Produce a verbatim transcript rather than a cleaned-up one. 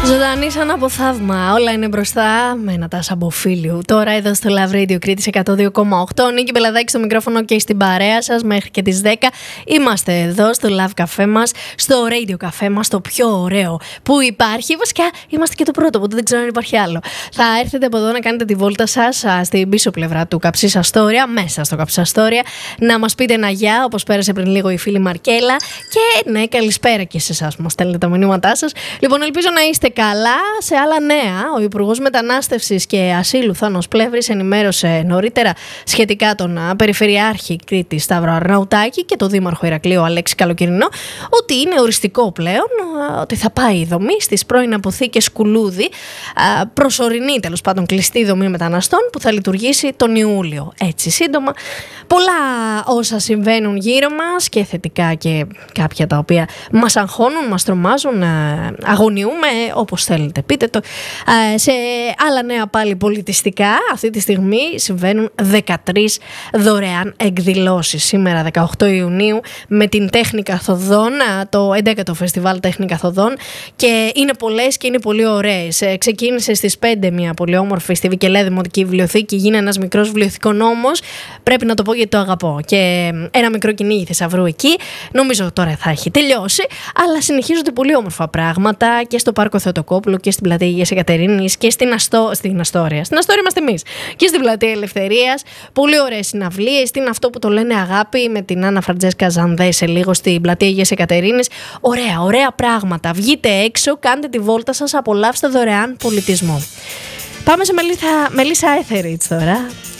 Ζωντανή σαν από θαύμα. Όλα είναι μπροστά με Νατάσα Μποφίλιου. Τώρα εδώ στο Love Radio Κρήτης εκατό δύο κόμμα οκτώ. Νίκη Μπελαδάκη στο μικρόφωνο και στην παρέα σας μέχρι και τις δέκα. Είμαστε εδώ στο Love Café μας, στο Radio Café μας, το πιο ωραίο που υπάρχει. Βασικά είμαστε και το πρώτο, οπότε δεν ξέρω αν υπάρχει άλλο. Θα έρθετε από εδώ να κάνετε τη βόλτα σας στην πίσω πλευρά του Καψίς Αστόρια, μέσα στο Καψίς Αστόρια, να μας πείτε ένα γεια, όπως πέρασε πριν λίγο η φίλη Μαρκέλα. Και ναι, καλησπέρα και σε εσάς που μας στέλνετε τα μηνύματά σας. Λοιπόν, ελπίζω να είστε καλά. Σε άλλα νέα, ο Υπουργός Μετανάστευσης και Ασύλου Θάνος Πλεύρης ενημέρωσε νωρίτερα σχετικά τον Περιφερειάρχη Κρήτης Σταύρο Αρναουτάκη και τον Δήμαρχο Ηρακλείου Αλέξη Καλοκαιρινό ότι είναι οριστικό πλέον ότι θα πάει η δομή στις πρώην αποθήκες Κουλούδη, προσωρινή τέλος πάντων κλειστή δομή μεταναστών που θα λειτουργήσει τον Ιούλιο. Έτσι σύντομα, πολλά όσα συμβαίνουν γύρω μας και θετικά και κάποια τα οποία μας αγχώνουν, μας τρομάζουν, αγωνιούμε, όπως θέλετε πείτε το. Σε άλλα νέα πάλι πολιτιστικά, αυτή τη στιγμή συμβαίνουν δεκατρείς δωρεάν εκδηλώσεις. Σήμερα δεκαοκτώ Ιουνίου με την Τέχνη Καθοδόν, το έντεκατο Φεστιβάλ Τέχνη Καθοδόν, και είναι πολλές και είναι πολύ ωραίες. Ξεκίνησε στις πέντε μια πολύ όμορφη στη Βικελέ Δημοτική Βιβλιοθήκη, γίνει ένας μικρός βιβλιοθηκονόμος, πρέπει να το πω γιατί το αγαπώ, και ένα μικρό κυνήγι θησαυρού εκεί. Νομίζω τώρα θα έχει τελειώσει, αλλά συνεχίζονται πολύ όμορφα πράγματα και στο Πάρκο Θεοτοκόπουλου και στην Πλατεία Αγίας Εκατερίνης και στην, Αστό... στην Αστόρια. Στην Αστόρια είμαστε εμείς. Και στην Πλατεία Ελευθερίας. Πολύ ωραίες συναυλίες. Είναι αυτό που το λένε αγάπη με την Άννα Φραντζέσκα Ζανδέ σε λίγο στην Πλατεία Αγίας Εκατερίνης. Ωραία, ωραία πράγματα. Βγείτε έξω, κάντε τη βόλτα σας, απολαύστε δωρεάν πολιτισμό. Πάμε σε Μελίσσα, Μελίσσα Έθεριτς τώρα.